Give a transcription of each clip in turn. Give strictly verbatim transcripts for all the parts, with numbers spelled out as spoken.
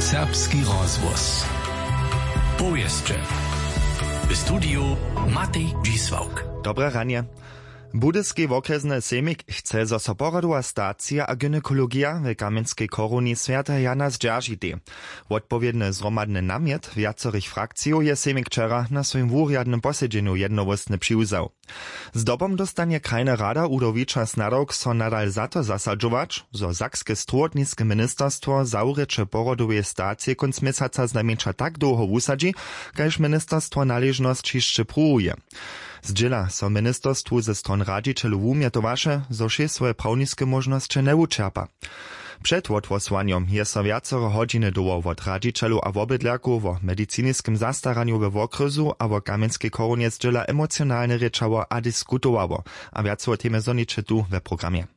Serbski rozvoz. Powieszcze. W studiu Matej Dzisłauk. Dobre ranie. Budyski wokrezny semik chce zo so porodowa stacja a gynekologia w Kamenskiej Koruni Święta Jana zdźeržity. Odpowiedny zromadny namiet wiacorych frakcjów je semik wczera na swoim wurjadnym posiedzeniu jednowostny přiwzał. Z dobom dostanie krajna rada Udowicza Snadok so nadal za to zasadžować, zo Sakskie strudniskie ministerstwo zawrycze porodowe stacje konc mesaca znajmniejsza tak długo wusadzi, kaž ministerstwo należność jeszcze próbuje. Zdziela so ministerstwu ze stron radzicielu wumietowaše, zo še swoje prawniskie możności nie uczerpa. Przed odwosłaniem je so wiacero godziny długo od radzicielu a wobydlerków o medycyniskim zastaraniu we wokryzu a wo Kamenskiej Korunie zdziela emocjonalne ryczało a dyskutowało, a wiacero teme zonicze tu we programie.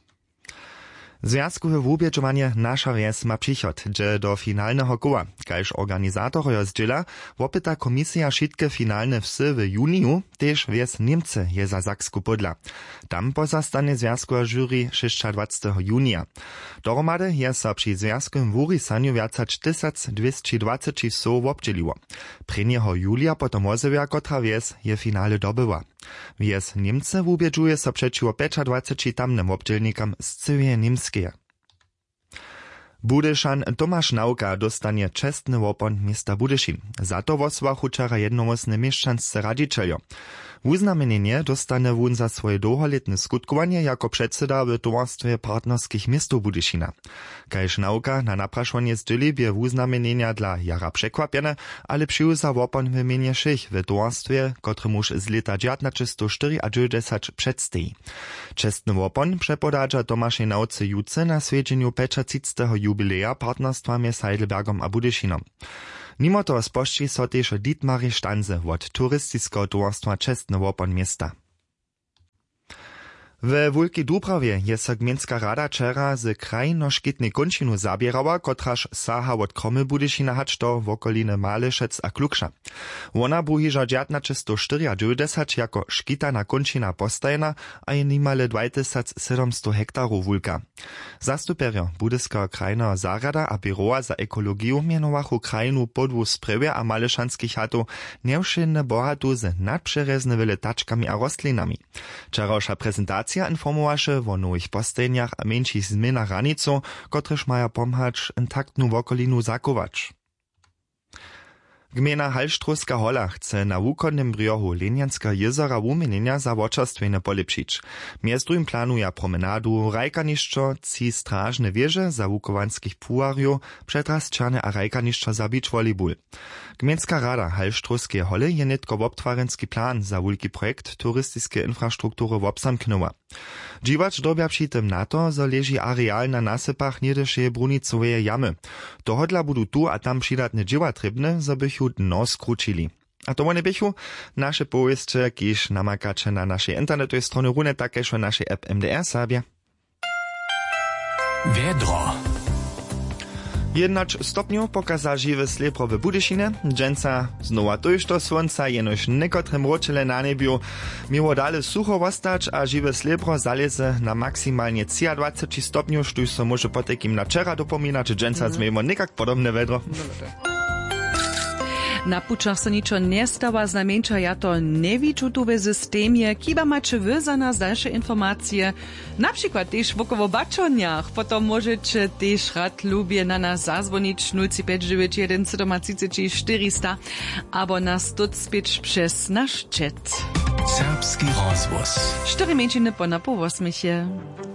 Związkowe wubieżowanie Nasza Wjes ma přichod, że do finalnego koła, kaž organizator jo zdziela, wopyta komisja wszystkie finalne wsy w juniju, też Wjes Niemcy je za Saksku podla. Tam pozostanie związkowe jury dwudziestego szóstego junia. Dohromady je so przy związkowym wurisaniu więcej tysiąc dwieście dwadzieścia wsów obdzieliło. Prvního julia potom ozewia, kotra Wjes je finale dobyła. Wjes Niemcy wubieżuje so przeciwko dwudziestym pięciu tamnym obdzielnikam z całej Niemskie. Budyszan Tomasz Nauka dostanie czestny łopon miasta Budyszin. Za to wosłachu wczera jednomocne mieszczanscy radzicieljo. Uznamienienie dostane wun za swoje długoletne skutkowanie jako przedseda w towarstwie partnerskich miastów Budyszina. Kaž Nauka na napraszanie zdyli bie uznamienienia dla jara przekwapione, ale přiwza łopon w imieniu szych w towarstwie, kotremuż z lata dziewiętnaście dziewięćdziesiąt przedstej. Czestny łopon przepodadza Tomaszej Nauce juce na swiedzieniu pięćdziesiątego jubileja partnerstwa między Heidelbergom a Budyszinom. Mimo to spošči so tež Dietmari Štanze od turistického towarstwa Čestny łopon miasta. W Wulki Dubrawie je so gminska rada wczera z krajno-škitnej končinu zabierała, kotraž saha od Kromy Budyšina hač do wokoliny Malešec a Klukša. Ona bu hižo dziewiętnaście dziewięćdziesiąt jako škitana končina postajena, a je nimale dwa tysiące siedemset hektarów wulka. Zastuperio Budyskiego krajnego zarada a biroa za ekologiju mianowachu krajnu podwu sprywie a malešanskich chatów nevšinne bohatu z nadpřereznywymi tačkami a rostlinami. Wczorajsza prezentacja informowaše o nových postajeniach a menších zmenach ranico, kotrež maja pomhać intaktnu wokolinu zakować. Gmina Halštruska Hola chce na wukodnym brjohu Lenianska jezera wumienienia za wočerstvene polepšić. Mjez drugim planuje promenadu, rajkanišćo, ci stražne wieże za wukovanskich puwarju, przetrasčane a rajkanišćo za beach volleyball. Gminska rada Halštruske Hole je netko wobtwarenski plan za wulki projekt turystiske infrastruktury wobsamknęła. Dziwacz dobia przy tym na to, że leży areal na nasypach niedyszeje brunicoweje jamy. Dohodla budu tu a tam přidatne dzieła trybne, zabychu dno skručili. A to one bychu nasze powieście, kiż namakacze na naszej internetowej stronie rune takeż na naszej app M D R Serbia. Vedro. Jednacz stopniu pokaza żywe slepro w Budyszynie, dżęca znowa tojšto słońca jenož nekotrym ročele na nebiu, miło dale sucho wostać, a żywe slepro zaleze na maksymalnie dwadzieścia trzy stopniu, sztuž so może potekim na czera dopominać, dżęca mm-hmm. zmiemo nekak podobne vedro. Na pučach so ničo nestała, znamieńcza ja to newičutowe systemie, kiba macie wy za nas dalsze informacje, na przykład też wokoło baczoniach, potom możecie też rad lubie na nas zadzwonić nula pięć dziewięć jeden siedem trzy czterysta, albo nas docpieć przez nasz chat. Serbski rozvoz. Cztery mięciny po na pół osmysie.